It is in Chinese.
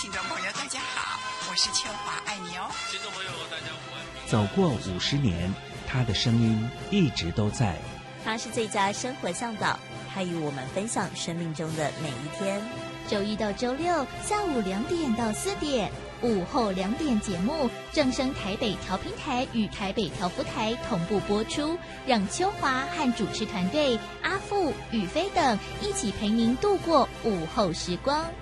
听众朋友，大家好，我是秋华，爱你哦。 听众朋友，大家午安。 走过50年，他的声音一直都在。 他是最佳生活向导，他与我们分享生命中的每一天。 周一到周六下午2点到4点，午后2点节目正声台北调频台与台北调幅台同步播出，让秋华和主持团队阿富、宇飞等一起陪您度过午后时光。